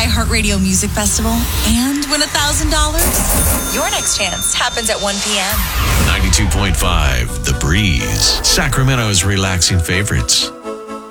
iHeartRadio Music Festival and win $1,000? Your next chance happens at 1 p.m. 92.5 The Breeze, Sacramento's relaxing favorites.